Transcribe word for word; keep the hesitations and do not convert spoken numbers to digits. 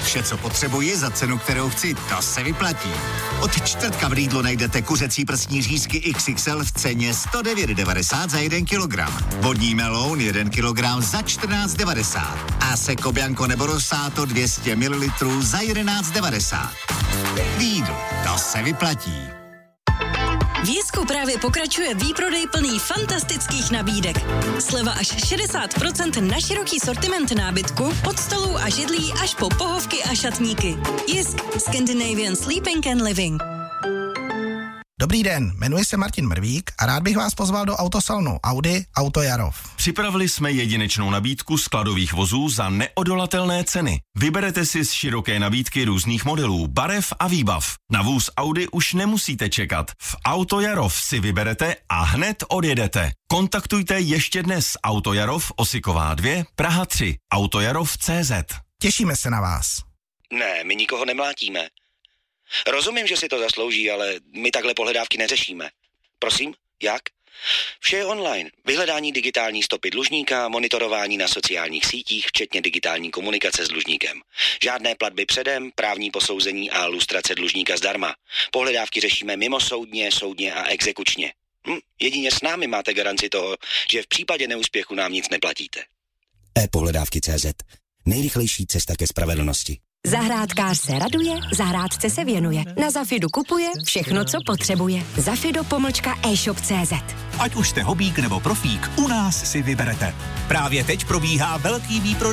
Vše, co potřebuji za cenu, kterou chci, to se vyplatí. Od čtvrtka v Lidlu najdete kuřecí prsní řízky iks iks el v ceně sto devět devadesát za jeden kilogram. Vodní meloun jeden kilogram za čtrnáct devadesát. A Seko Bianco nebo Rosato dvě stě mililitrů za jedenáct devadesát. Lidl, to se vyplatí. V Jesku právě pokračuje výprodej plný fantastických nabídek. Sleva až šedesát procent na široký sortiment nábytku, od stolů a židlí až po pohovky a šatníky. Jisk, Scandinavian Sleeping and Living. Dobrý den, jmenuji se Martin Mrvík a rád bych vás pozval do autosalonu Audi Auto Jarov. Připravili jsme jedinečnou nabídku skladových vozů za neodolatelné ceny. Vyberete si z široké nabídky různých modelů, barev a výbav. Na vůz Audi už nemusíte čekat. V Auto Jarov si vyberete a hned odjedete. Kontaktujte ještě dnes Auto Jarov, Osiková dva, Praha tři, autojarov tečka cé zet. Těšíme se na vás. Ne, my nikoho nemlátíme. Rozumím, že si to zaslouží, ale my takhle pohledávky neřešíme. Prosím, jak? Vše je online. Vyhledání digitální stopy dlužníka, monitorování na sociálních sítích, včetně digitální komunikace s dlužníkem. Žádné platby předem, právní posouzení a lustrace dlužníka zdarma. Pohledávky řešíme mimosoudně, soudně a exekučně. Hm, jedině s námi máte garanci toho, že v případě neúspěchu nám nic neplatíte. e-pohledávky tečka cé zet. Nejrychlejší cesta ke spravedlnosti. Zahrádkář se raduje, zahrádce se věnuje. Na Zafidu kupuje všechno, co potřebuje. Zafido pomlčka e-shop tečka cé zet. Ať už jste hobík nebo profík, u nás si vyberete. Právě teď probíhá velký výprodej